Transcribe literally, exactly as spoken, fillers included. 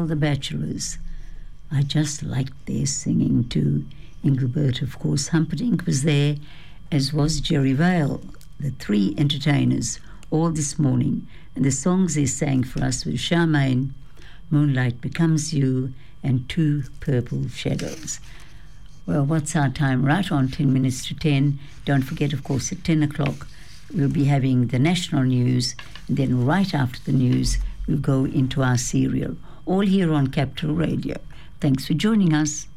all the bachelors. I just liked their singing too. Engelbert, of course, Humperdinck was there, as was Jerry Vale, the three entertainers, all this morning. And the songs they sang for us were Charmaine, Moonlight Becomes You, and Two Purple Shadows. Well, what's our time? Right on ten minutes to ten. Don't forget, of course, at ten o'clock, we'll be having the national news. And then right after the news, we'll go into our serial. All here on Capital Radio. Thanks for joining us.